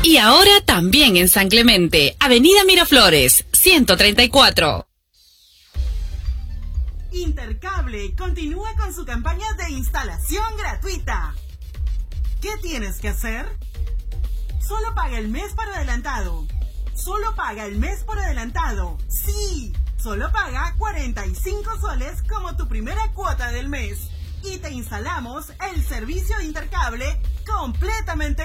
Y ahora también en San Clemente, Avenida Miraflores, 134. Intercable continúa con su campaña de instalación gratuita. ¿Qué tienes que hacer? Solo paga el mes por adelantado. Solo paga el mes por adelantado. Sí, solo paga 45 soles como tu primera cuota del mes. Y te instalamos el servicio de Intercable completamente